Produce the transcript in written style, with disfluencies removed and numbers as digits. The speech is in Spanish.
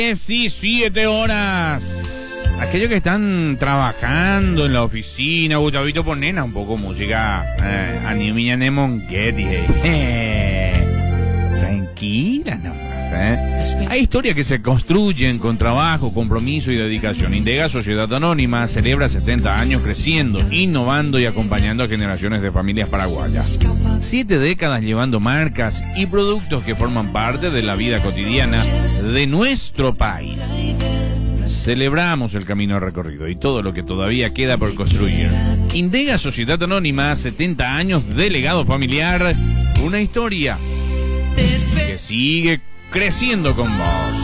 17 horas. Aquellos que están trabajando en la oficina, Gustavito, ponen un poco música. Animiña Nemonguetti. Tranquila nomás. Hay historias que se construyen con trabajo, compromiso y dedicación. Indega Sociedad Anónima celebra 70 años creciendo, innovando y acompañando a generaciones de familias paraguayas. 7 décadas llevando marcas y productos que forman parte de la vida cotidiana de nuestro país. Celebramos el camino recorrido y todo lo que todavía queda por construir. Indega Sociedad Anónima, 70 años de legado familiar, una historia que sigue creciendo con vos.